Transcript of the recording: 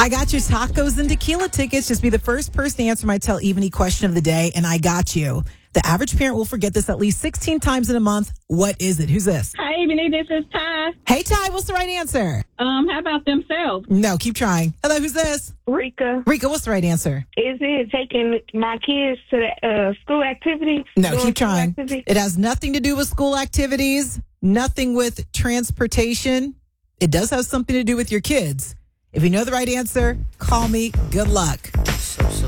I got you tacos and tequila tickets. Just be the first person to answer my Tell Ebony question of the day, and I got you. The average parent will forget this at least 16 times in a month. What is it? Who's this? Hi, Ebony. This is Ty. Hey, Ty, what's the right answer? How about themselves? No, keep trying. Hello, who's this? Rika, Rika, what's the right answer? is it taking my kids to the school activity? No, Doing keep school trying. activity? It has nothing to do with school activities, nothing with transportation. It does have something to do with your kids. If you know the right answer, call me. Good luck.